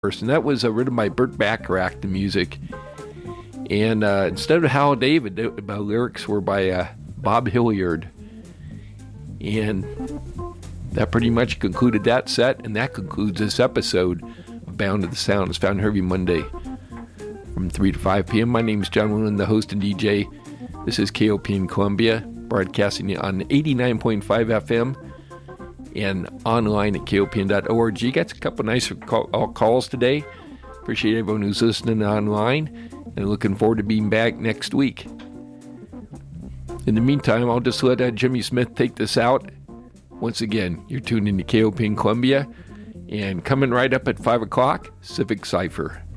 And that was written by Burt Bacharach, the music. And instead of Hal David, the lyrics were by Bob Hilliard. And that pretty much concluded that set, and that concludes this episode of Bound to the Sound. It's found every Monday from 3 to 5 p.m. My name is John Woolen, the host and DJ. This is KOP in Columbia, broadcasting on 89.5 FM and online at kopn.org. Got a couple nice calls today. Appreciate everyone who's listening online, and looking forward to being back next week. In the meantime, I'll just let Jimmy Smith take this out. Once again, you're tuned into KOP in Columbia, and coming right up at 5 o'clock, Civic Cypher.